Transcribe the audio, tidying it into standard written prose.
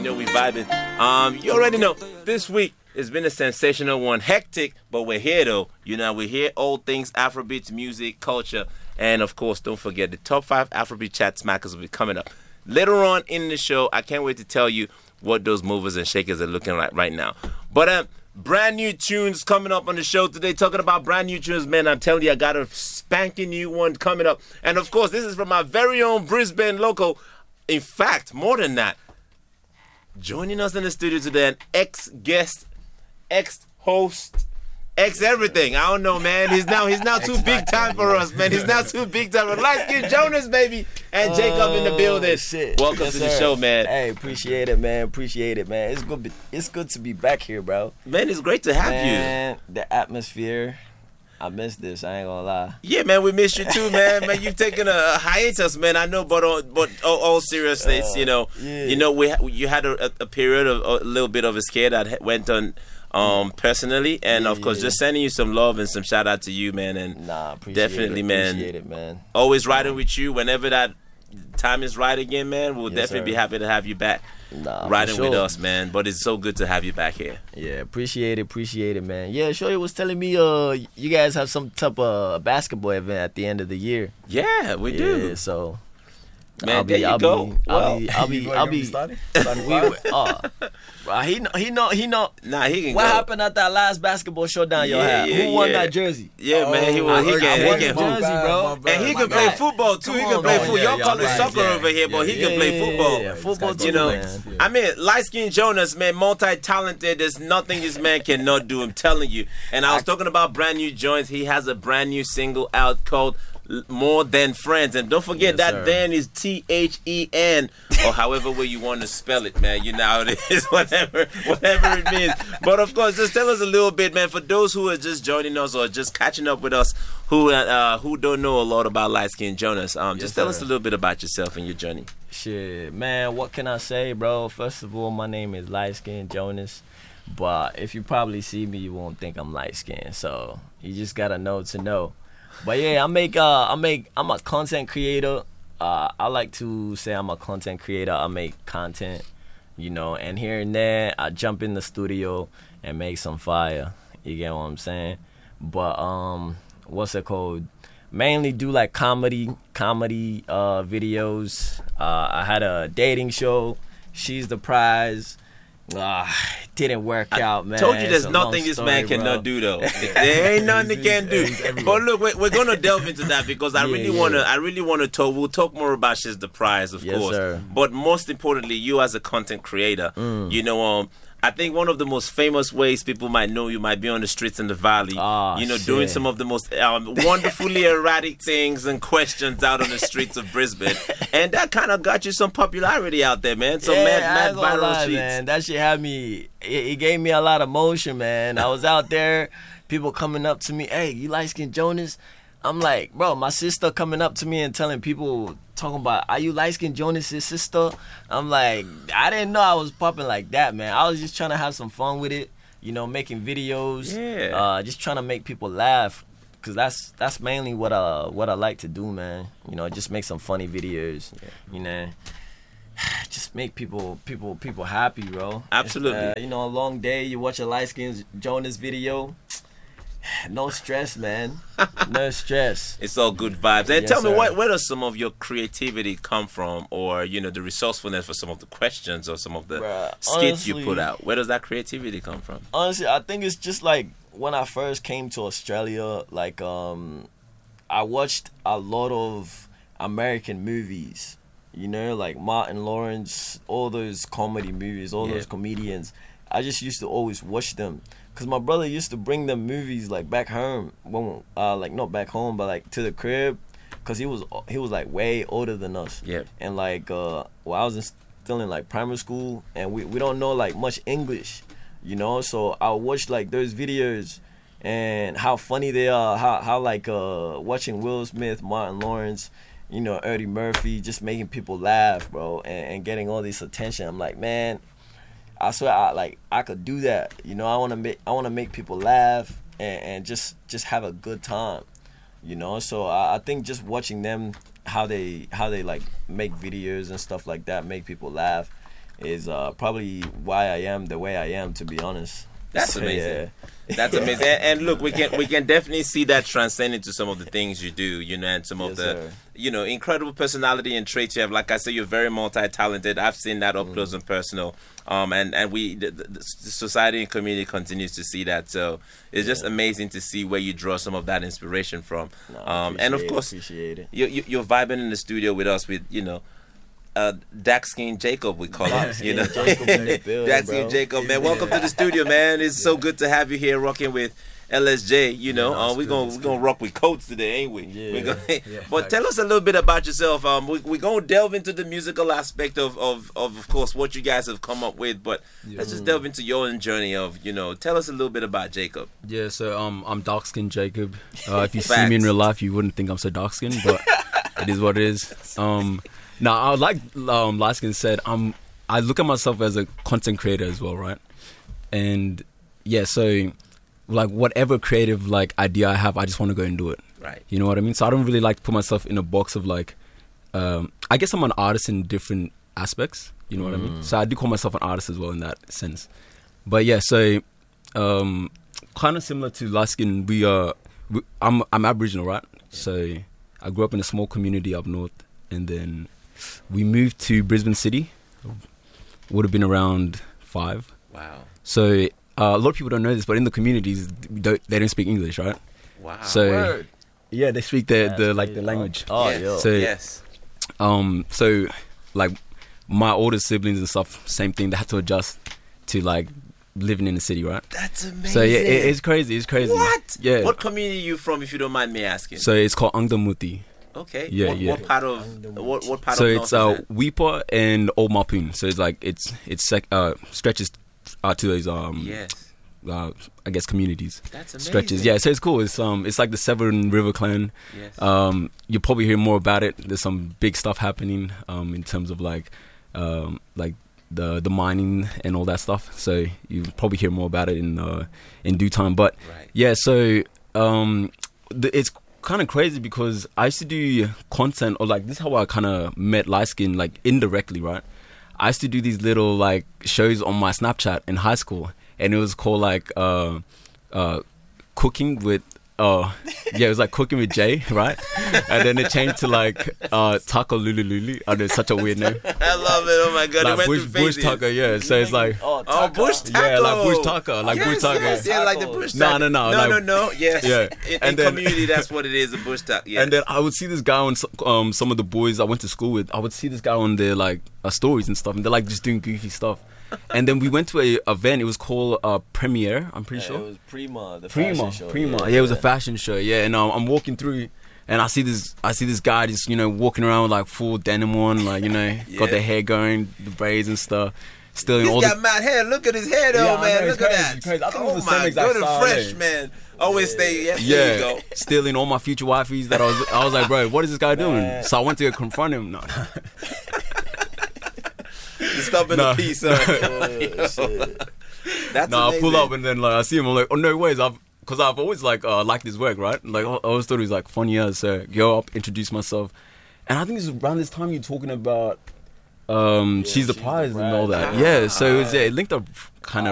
know we vibing. You already know this week it's been a sensational one, hectic, but we're here though. You know, we're here. All things Afrobeats, music, culture, and of course, don't forget the top 5 Afrobeat chat smackers will be coming up later on in the show. I can't wait to tell you what those movers and shakers are looking like right now. But brand new tunes coming up on the show today. Talking about brand new tunes, man. I'm telling you, I got a spanking new one coming up, and of course, this is from my very own Brisbane local. In fact, more than that, joining us in the studio today, an ex-guest, ex-host, ex-everything. I don't know, man. He's now too big time for us, man. He's now too big time. Light Skin Jonas, baby, and Jacob in the building. Shit. Welcome to the show, man. Hey, appreciate it, man. It's good to be back here, bro. Man, it's great to have you. The atmosphere. I miss this. I ain't gonna lie. Yeah, man, we miss you too, man. Man, you've taken a hiatus, man. I know, but all seriousness, you had a period of a little bit of a scare that went on personally, and of course, just sending you some love and some shout out to you, man. And definitely, man. Appreciate it, man. Always riding with you whenever that time is right again, man. We'll definitely be happy to have you back. Riding with us, man. But it's so good to have you back here. Yeah, appreciate it, man. Yeah, Shoya was telling me you guys have some type of basketball event at the end of the year. Yeah, we do. So man, I'll be. He know. Nah, he can. What happened at that last basketball showdown y'all had? Who won that jersey? Yeah, man, he can jersey, bro. And he can play football too. He can play football. Y'all call it soccer over here, but he can play football. Yeah, football too, man. I mean, Light Skin Jonas, man, multi-talented. There's nothing this man cannot do. I'm telling you. And I was talking about brand new joints. He has a brand new single out called More Than Friends, and don't forget then is THEN, or however way you want to spell it, man. You know how it is, whatever it means. But of course, just tell us a little bit, man, for those who are just joining us or just catching up with us, who don't know a lot about Light Skin Jonas. Just tell us a little bit about yourself and your journey. Shit, man, what can I say, bro? First of all, my name is Light Skin Jonas, but if you probably see me, you won't think I'm light skinned. So you just gotta know to know. But yeah, I'm a content creator. I like to say I'm a content creator. I make content, and here and there I jump in the studio and make some fire. You get what I'm saying? But what's it called? Mainly do like comedy videos. I had a dating show. She's the prize. Didn't work out, man. I told you there's nothing this man cannot do, though. There ain't nothing he can do. But look, we're gonna delve into that because I really wanna talk. We'll talk more about She's the Prize, of course. Sir. But most importantly, you as a content creator, I think one of the most famous ways people might know you might be on the streets in the valley, doing some of the most wonderfully erratic things and questions out on the streets of Brisbane. And that kind of got you some popularity out there, man. So mad viral tweets. Man. That shit had me, it gave me a lot of motion, man. I was out there, people coming up to me, hey, you Light Skin Jonas? I'm like, bro, my sister coming up to me and telling people, talking about, are you Light Skin Jonas' sister? I'm like, I didn't know I was popping like that, man. I was just trying to have some fun with it, making videos, just trying to make people laugh, because that's mainly what I like to do, man. Just make some funny videos, just make people happy, bro. Absolutely. A long day, you watch a Light Skin Jonas video. No stress, man. No stress. It's all good vibes. And tell me, where does some of your creativity come from, or the resourcefulness for some of the questions or some of the skits you put out? Where does that creativity come from? Honestly, I think it's just like when I first came to Australia. Like, I watched a lot of American movies. Like Martin Lawrence, all those comedy movies, all those comedians. I just used to always watch them. Cause my brother used to bring them movies like back home, not back home, but like to the crib, cause he was like way older than us. Yeah. And like, I was still in like primary school, and we don't know like much English, So I watched like those videos, and how funny they are, how like watching Will Smith, Martin Lawrence, Eddie Murphy, just making people laugh, bro, and getting all this attention. I'm like, man, I swear, I could do that. I want to make people laugh and just have a good time. So I think just watching them, how they like make videos and stuff like that, make people laugh. is probably why I am the way I am, to be honest. That's So, amazing. yeah. That's amazing. And look, we can definitely see that transcend into some of the things you do, and some of Yes, the, sir. incredible personality and traits you have. Like I said, you're very multi-talented. I've seen that up close and personal. And we, the society and community continues to see that. So it's just amazing to see where you draw some of that inspiration from. No, And of course, appreciate it. you're vibing in the studio with us with, dark skin Jacob, we call him. Jacob in the building, Dark skin bro. Jacob, man. Welcome to the studio, man. It's so good to have you here rocking with LSJ. We're gonna rock with coats today, ain't we? Yeah. But tell us a little bit about yourself. We're gonna delve into the musical aspect of course what you guys have come up with. But let's just delve into your own journey of tell us a little bit about Jacob. Yeah, so I'm dark skinned Jacob. If you see Facts. me in real life, you wouldn't think I'm so dark skinned, but it is what it is. Now, I like light skin said, I look at myself as a content creator as well, right? And yeah, so like whatever creative like idea I have, I just want to go and do it. Right. You know what I mean? So I don't really like to put myself in a box of like, I guess I'm an artist in different aspects. You know what I mean? So I do call myself an artist as well in that sense. But yeah, so kind of similar to light skin, I'm Aboriginal, right? So I grew up in a small community up north, and then we moved to Brisbane City. Would have been around 5. Wow. So a lot of people don't know this, but in the communities, they don't speak English, right? Wow. So yeah, they speak the crazy. language. Oh, yes. yo. So Yes. So like my older siblings and stuff, same thing. They had to adjust to like living in the city, right? That's amazing. So yeah, it's crazy. It's crazy. What? Yeah. What community are you from, if you don't mind me asking? So it's called Angdamuthi. Okay. Yeah, what, yeah. what part of what part So of it's North is that? Weipa and Old Mapoon. So it's like stretches to those Yes. I guess communities. That's amazing. Stretches. Yeah, so it's cool. It's like the Severn River Clan. Yes. You'll probably hear more about it. There's some big stuff happening in terms of like the mining and all that stuff. So you'll probably hear more about it in due time. But Right. yeah, so it's kind of crazy because I used to do content, or like this is how I kind of met light skin, like indirectly, right? I used to do these little like shows on my Snapchat in high school, and it was called like cooking with it was like cooking with Jay, right? And then it changed to like Taco Lulu Lulu. I know, it's such a weird name. I love it. Oh my god. Like it went bush through phases. taco, yeah. So it's like Oh, bush taco. yeah, like bush taco, like yes, bush taco. Yes, yeah, like the bush No, taco. no, like- no. Yes. Yeah. In And then- community, that's what it is, a bush taco. Yeah. And then I would see this guy on some of the boys I went to school with. I would see this guy on their like stories and stuff, and they're like just doing goofy stuff. And then we went to a event. It was called Premiere. I'm pretty It sure. was Prima, the fashion show. Prima. Yeah, it was a fashion show. Yeah, and I'm walking through, and I see this guy just walking around with like full denim on, like got the hair going, the braids and stuff. Stealing He's all got mad hair. Look at his hair, though, Yeah, I man. know, Look it's at crazy, that. it's crazy. I thought it Oh was the same my exact god, style, fresh, eh? man. Always stay. Yeah, there you go. stealing all my future wifeys that I was like, bro, what is this guy doing? Man. So I went to confront him. No. Stopping Nah. the piece. Huh? That's No, I amazing. pull up and then like I see him. I'm like, oh no ways, because I've always like liked his work, right? Like I always thought he was like funny as. So go up, introduce myself, and I think it's around this time you're talking about She's the Prize and all that. Prize. Yeah, so it linked up kind